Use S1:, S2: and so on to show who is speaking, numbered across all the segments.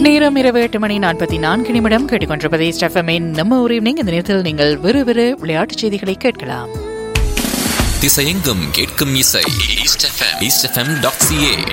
S1: நேரம் இரவு 8:44 கேட்டுக்கொண்டிருப்பதை ஸ்டெஃபமின் நம்ம ஒரு ஈவினிங். இந்த நேரத்தில் நீங்கள் விறுவிறு விளையாட்டுச் செய்திகளை கேட்கலாம்.
S2: திசையெங்கும் கேட்கும் இசை eastfm.ca.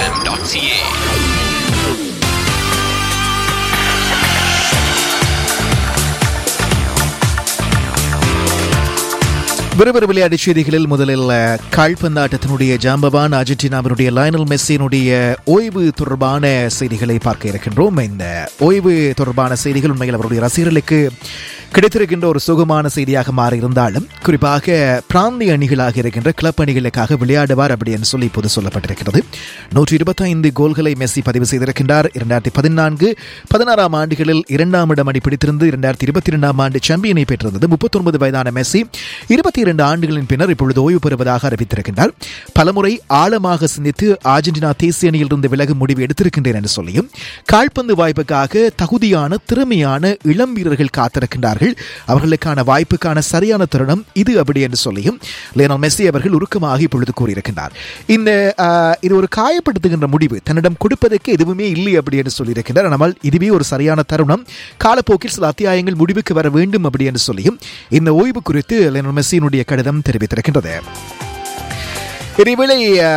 S3: விறுவிறு விளையாட்டுச் செய்திகளில் முதலில் கால்பந்தாட்டத்தினுடைய ஜாம்பவான் அர்ஜென்டினாவினுடைய லயனல் மெஸ்ஸியினுடைய ஓய்வு தொடர்பான செய்திகளை பார்க்க இருக்கின்றோம். இந்த ஓய்வு தொடர்பான செய்திகள் உண்மையில் அவருடைய ரசிகர்களுக்கு கிடைத்திருக்கின்ற ஒரு சுகமான செய்தியாக மாறியிருந்தாலும், குறிப்பாக பிராந்திய அணிகளாக இருக்கின்ற கிளப் அணிகளுக்காக விளையாடுவார் அப்படி என்று சொல்லி இப்போது சொல்லப்பட்டிருக்கிறது. 125 கோல்களை மெஸ்ஸி பதிவு செய்திருக்கின்றார். 2014-16 ஆண்டுகளில் 2ஆம் இடம் அணி பிடித்திருந்து 2022ஆம் ஆண்டு சாம்பியனை பெற்றிருந்தது. 39 வயதான மெஸ்ஸி 22 ஆண்டுகளின் பின்னர் இப்பொழுது ஓய்வு பெறுவதாக அறிவித்திருக்கின்றார். பலமுறை ஆழமாக சிந்தித்து அர்ஜென்டினா தேசிய அணியிலிருந்து விலகும் முடிவு எடுத்திருக்கின்றேன் என்று சொல்லியும், கால்பந்து வாய்ப்புக்காக தகுதியான திறமையான இளம் வீரர்கள் காத்திருக்கின்றார்கள், அவர்களுக்கான வாய்ப்புக்கான சரியான தருணம் இது அப்படி என்று சொல்லியும் லியோனல் மெஸ்ஸி அவர்கள் உருக்கமாக இப்பொழுது கூறியிருக்கின்றார். இது ஒரு காயப்படுத்துகின்ற முடிவு, தன்னிடம் கொடுப்பதற்கு எதுவுமே இல்லை அப்படி என்று சொல்லியிருக்கின்றார். ஆனால் இதுவே ஒரு சரியான தருணம், காலப்போக்கில் சில அத்தியாயங்கள் முடிவுக்கு வர வேண்டும் அப்படி என்று சொல்லியும் இந்த ஓய்வு குறித்து லியோனல் மெஸ்ஸியினுடைய கடிதம் தெரிவித்திருக்கின்றது. இதேவேளை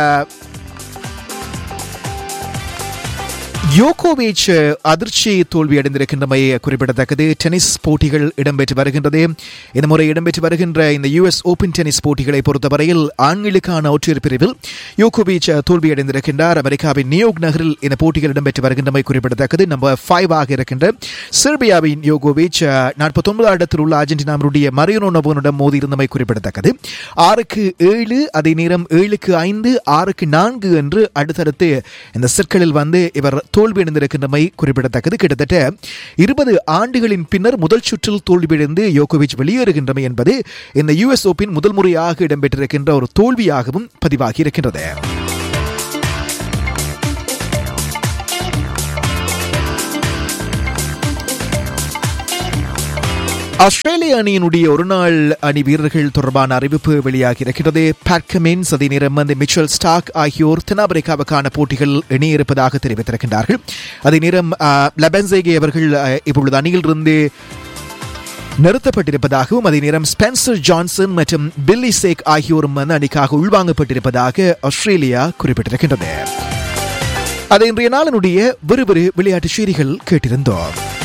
S3: யோகோவிச் அதிர்ச்சி தோல்வி அடைந்திருக்கின்றமை குறிப்பிடத்தக்கது. டென்னிஸ் போட்டிகள் இடம்பெற்று வருகின்றது. இந்த முறை இடம்பெற்று வருகின்ற இந்த US ஓபன் டென்னிஸ் போட்டிகளை பொறுத்தவரையில் ஆண்களுக்கான ஒற்றையர் பிரிவில் யோகோவிச் தோல்வி அடைந்திருக்கின்றார். அமெரிக்காவின் நியூயார்க் நகரில் இந்த போட்டிகள் இடம்பெற்று வருகின்றமை குறிப்பிடத்தக்கது. நம்பர் 5 ஆக இருக்கின்ற செர்பியாவின் யோகோவிச் 49 இடத்தில் உள்ள அர்ஜென்டினாவுடைய மரியனோ நவோனிடம் மோதி இருந்தமை குறிப்பிடத்தக்கது. 6-7, அதே நேரம் 7-5, 6-4 என்று அடுத்தடுத்து இந்த செட்களில் வந்து இவர் தோல்வியடைந்திருக்கின்றமை குறிப்பிடத்தக்கது. கிட்டத்தட்ட 20 ஆண்டுகளின் பின்னர் முதல் சுற்றில் தோல்வியடைந்து யோகோவிச் வெளியேறுகின்றமை என்பது இந்த US ஓபன் முதல் முறையாக இடம்பெற்றிருக்கின்ற ஒரு தோல்வியாகவும் பதிவாகி இருக்கின்றது. ஆஸ்திரேலிய அணியினுடைய ஒருநாள் அணி வீரர்கள் தொடர்பான அறிவிப்பு வெளியாகி இருக்கிறது. பேட் கமின்ஸ், அதே நேரம் மிச்சல் ஸ்டார்க் ஆகியோர் தென்னாப்பிரிக்காவுக்கான போட்டிகள் இணையிருப்பதாக தெரிவித்திருக்கின்றார்கள். அதே நேரம் லெபன்சேகே அவர்கள் இப்பொழுது அணியிலிருந்து நிறுத்தப்பட்டிருப்பதாகவும், அதே நேரம் ஸ்பென்சர் ஜான்சன் மற்றும் பில்லி சேக் ஆகியோரும் அணிக்காக உள்வாங்கப்பட்டிருப்பதாக ஆஸ்திரேலியா குறிப்பிட்டிருக்கின்றது. அதை இன்றைய நாளினுடைய விறுவிறு விளையாட்டு செய்திகள் கேட்டிருந்தோம்.